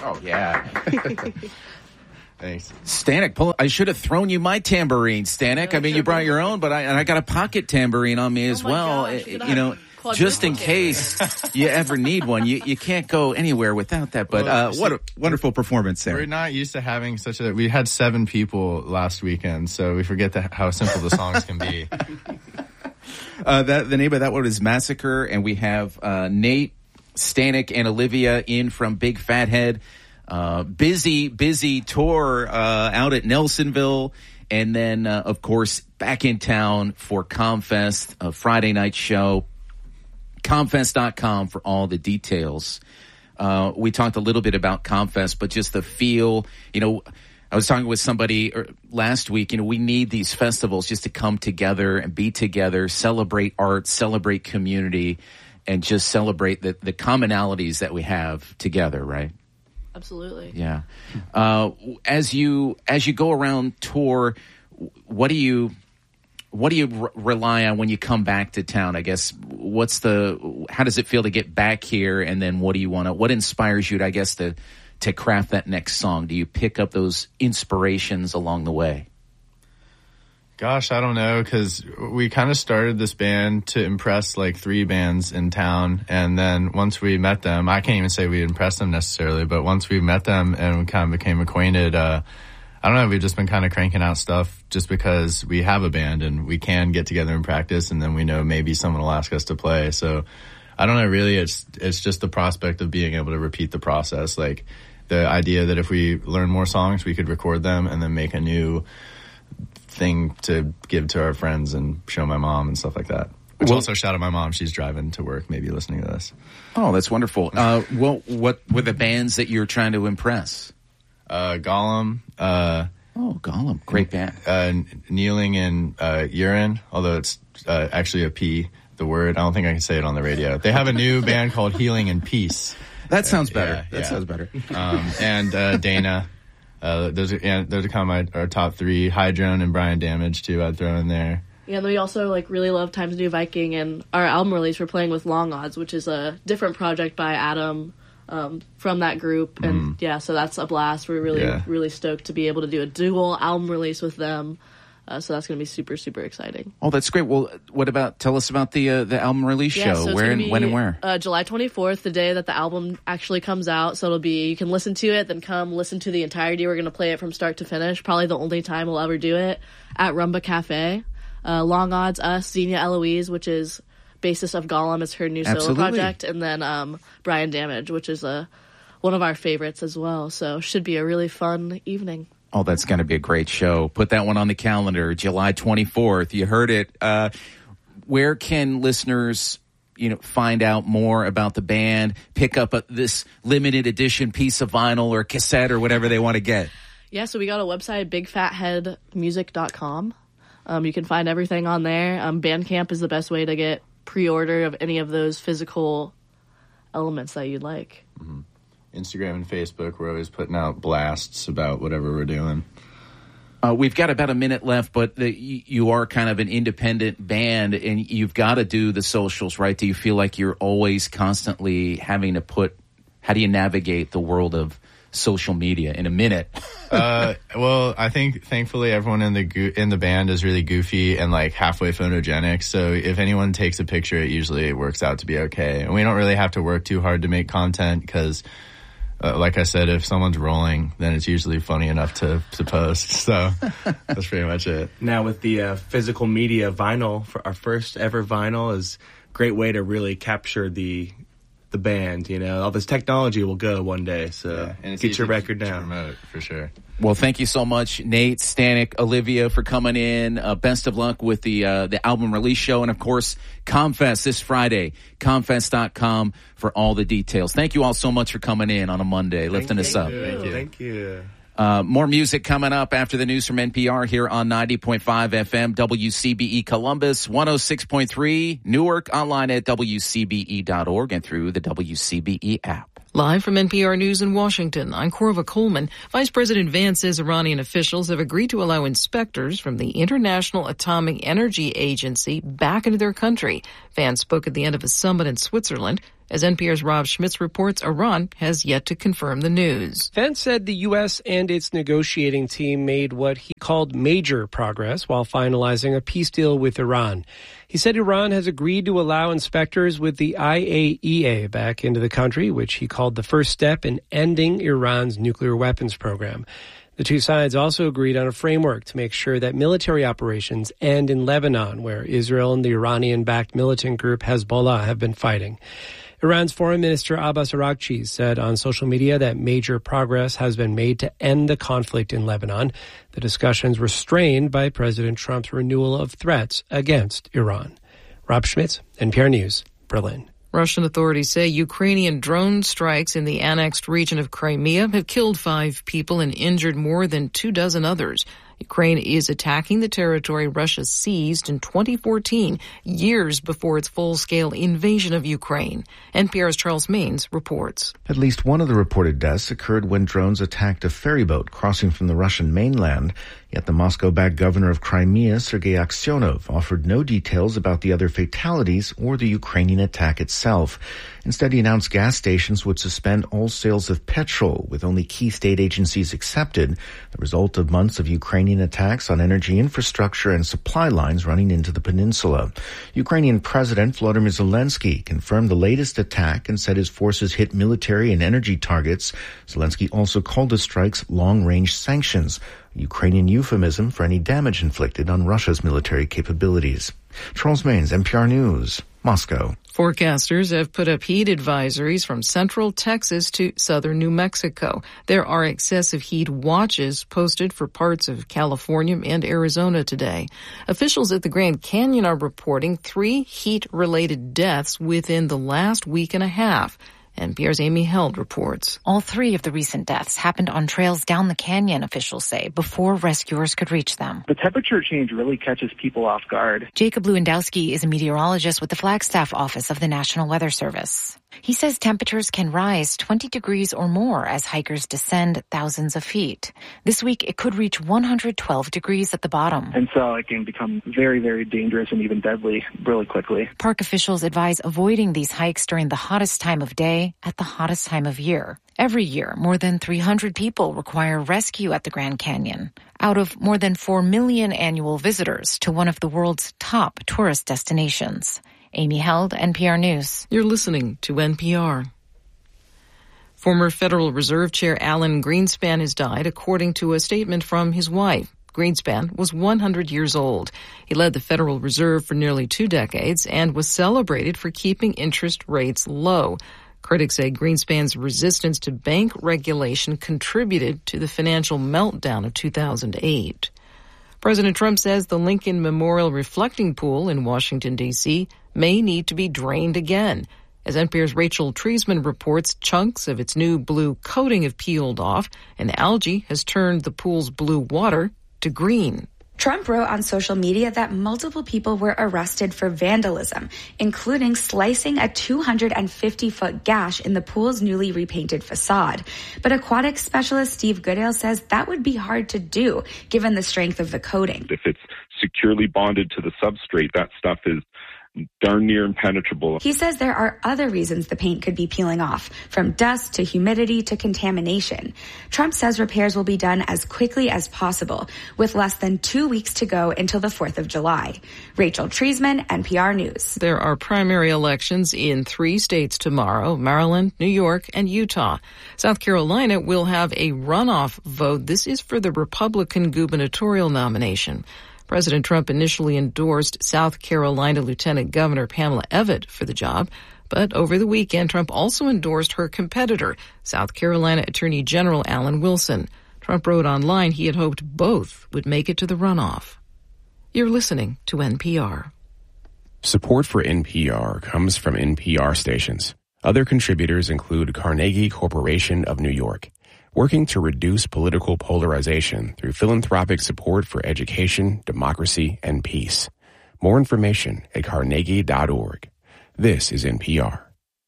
Oh, yeah. Thanks. Stanek, I should have thrown you my tambourine, Stanek. I mean, you brought your own, but I got a pocket tambourine on me as well. Gosh, just in case you ever need one. You can't go anywhere without that. But what a wonderful performance there. We're not used to having we had 7 people last weekend, so we forget how simple the songs can be. The name of that one is Massacre, and we have Nate, Stanek, and Olivia in from Big Fathead. Busy tour out at Nelsonville, and then of course back in town for ComFest, a Friday night show. ComFest.com for all the details. We talked a little bit about ComFest, but just the feel. I was talking with somebody last week. We need these festivals just to come together and be together, celebrate art, celebrate community, and just celebrate the commonalities that we have together, right? Absolutely. Yeah. As you go around tour, what do you rely on when you come back to town? I guess how does it feel to get back here, and then what inspires you to craft that next song? Do you pick up those inspirations along the way? Gosh, I don't know, because we kind of started this band to impress like 3 bands in town, and then once we met them, I can't even say we impressed them necessarily, but once we met them and we kind of became acquainted, I don't know, we've just been kind of cranking out stuff just because we have a band and we can get together and practice, and then we know maybe someone will ask us to play. So I don't know, really, it's just the prospect of being able to repeat the process, like the idea that if we learn more songs, we could record them and then make a new thing to give to our friends and show my mom and stuff like that. Which also, shout out my mom. She's driving to work, maybe listening to this. Oh, that's wonderful. What were the bands that you're trying to impress? Gollum. Gollum. Great band. Kneeling and Urine, although it's actually a P, the word. I don't think I can say it on the radio. They have a new band called Healing and Peace. That sounds better. That sounds better. And Dana. Those are kind of our top 3. Hydrone and Brian Damage, too, I'd throw in there. Yeah, and we also really love Times New Viking, and our album release, we're playing with Long Odds, which is a different project by Adam from that group. And so that's a blast. We're really stoked to be able to do a dual album release with them. So that's going to be super, super exciting. Oh, that's great. Well, tell us about the album release show. So when and where? July 24th, the day that the album actually comes out. So you can listen to it, then come listen to the entirety. We're going to play it from start to finish. Probably the only time we'll ever do it at Rumba Cafe. Long Odds, us, Xenia Eloise, which is bassist of Gollum, is her new solo project. And then Brian Damage, which is one of our favorites as well. So should be a really fun evening. Oh, that's going to be a great show. Put that one on the calendar, July 24th. You heard it. Where can listeners, find out more about the band, pick up this limited edition piece of vinyl or cassette or whatever they want to get? Yeah, so we got a website, bigfatheadmusic.com. You can find everything on there. Bandcamp is the best way to get pre-order of any of those physical elements that you'd like. Mm-hmm. Instagram and Facebook, we're always putting out blasts about whatever we're doing. We've got about a minute left, but you are kind of an independent band, and you've got to do the socials, right? Do you feel like you're always constantly having to how do you navigate the world of social media in a minute? Well, I think thankfully everyone in the band is really goofy and like halfway photogenic. So if anyone takes a picture, it usually works out to be okay. And we don't really have to work too hard to make content because like I said, if someone's rolling, then it's usually funny enough to post. So that's pretty much it. Now with the physical media vinyl, for our first ever vinyl is a great way to really capture the band. All this technology will go one day. So and get your record now. Promote, for sure. Well, thank you so much, Nate, Stanek, Olivia, for coming in. Best of luck with the album release show. And, of course, ComFest this Friday. ComFest.com for all the details. Thank you all so much for coming in on a Monday, lifting us up. Thank you. More music coming up after the news from NPR here on 90.5 FM, WCBE Columbus, 106.3 Newark, online at WCBE.org and through the WCBE app. Live from NPR News in Washington, I'm Corva Coleman. Vice President Vance says Iranian officials have agreed to allow inspectors from the International Atomic Energy Agency back into their country. Vance spoke at the end of a summit in Switzerland. As NPR's Rob Schmitz reports, Iran has yet to confirm the news. Vance said the U.S. and its negotiating team made what he called major progress while finalizing a peace deal with Iran. He said Iran has agreed to allow inspectors with the IAEA back into the country, which he called the first step in ending Iran's nuclear weapons program. The two sides also agreed on a framework to make sure that military operations end in Lebanon, where Israel and the Iranian-backed militant group Hezbollah have been fighting. Iran's Foreign Minister Abbas Araghchi said on social media that major progress has been made to end the conflict in Lebanon. The discussions were strained by President Trump's renewal of threats against Iran. Rob Schmitz, NPR News, Berlin. Russian authorities say Ukrainian drone strikes in the annexed region of Crimea have killed 5 people and injured more than 24 others. Ukraine is attacking the territory Russia seized in 2014, years before its full-scale invasion of Ukraine. NPR's Charles Maines reports. At least one of the reported deaths occurred when drones attacked a ferry boat crossing from the Russian mainland. Yet the Moscow-backed governor of Crimea, Sergei Aksyonov, offered no details about the other fatalities or the Ukrainian attack itself. Instead, he announced gas stations would suspend all sales of petrol, with only key state agencies accepted, the result of months of Ukrainian attacks on energy infrastructure and supply lines running into the peninsula. Ukrainian President Volodymyr Zelensky confirmed the latest attack and said his forces hit military and energy targets. Zelensky also called the strikes long-range sanctions, a Ukrainian euphemism for any damage inflicted on Russia's military capabilities. Charles Maines, NPR News, Moscow. Forecasters have put up heat advisories from central Texas to southern New Mexico. There are excessive heat watches posted for parts of California and Arizona today. Officials at the Grand Canyon are reporting 3 heat-related deaths within the last week and a half. NPR's Amy Held reports. All 3 of the recent deaths happened on trails down the canyon, officials say, before rescuers could reach them. The temperature change really catches people off guard. Jacob Lewandowski is a meteorologist with the Flagstaff office of the National Weather Service. He says temperatures can rise 20 degrees or more as hikers descend thousands of feet. This week, it could reach 112 degrees at the bottom. And so it can become very, very dangerous and even deadly really quickly. Park officials advise avoiding these hikes during the hottest time of day at the hottest time of year. Every year, more than 300 people require rescue at the Grand Canyon, out of more than 4 million annual visitors to one of the world's top tourist destinations. Amy Held, NPR News. You're listening to NPR. Former Federal Reserve Chair Alan Greenspan has died, according to a statement from his wife. Greenspan was 100 years old. He led the Federal Reserve for nearly 2 decades and was celebrated for keeping interest rates low. Critics say Greenspan's resistance to bank regulation contributed to the financial meltdown of 2008. President Trump says the Lincoln Memorial Reflecting Pool in Washington, D.C. may need to be drained again. As NPR's Rachel Treisman reports, chunks of its new blue coating have peeled off, and algae has turned the pool's blue water to green. Trump wrote on social media that multiple people were arrested for vandalism, including slicing a 250-foot gash in the pool's newly repainted facade. But aquatic specialist Steve Goodale says that would be hard to do, given the strength of the coating. If it's securely bonded to the substrate, that stuff is darn near impenetrable. He says there are other reasons the paint could be peeling off, from dust to humidity to contamination. Trump says repairs will be done as quickly as possible, with less than 2 weeks to go until the 4th of July. Rachel Treisman, NPR News. There are primary elections in 3 states tomorrow: Maryland, New York, and Utah. South Carolina will have a runoff vote. This is for the Republican gubernatorial nomination. President Trump initially endorsed South Carolina Lieutenant Governor Pamela Evette for the job, but over the weekend, Trump also endorsed her competitor, South Carolina Attorney General Alan Wilson. Trump wrote online he had hoped both would make it to the runoff. You're listening to NPR. Support for NPR comes from NPR stations. Other contributors include Carnegie Corporation of New York, working to reduce political polarization through philanthropic support for education, democracy, and peace. More information at carnegie.org. This is NPR.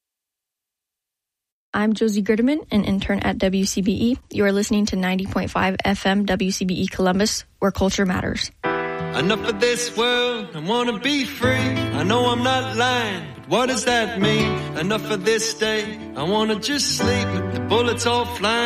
I'm Josie Gritterman, an intern at WCBE. You are listening to 90.5 FM WCBE Columbus, where culture matters. Enough of this world, I wanna be free. I know I'm not lying, but what does that mean? Enough of this day, I wanna just sleep with the bullets all flying.